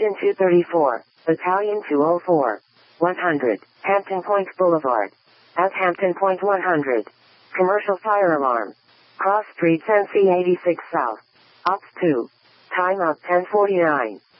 Sergeant 234, Battalion 204, 100, Hampton Point Boulevard. At Hampton Point 100. Commercial fire alarm. Cross Streets NC 86 South. Ops 2. Time up 10:49.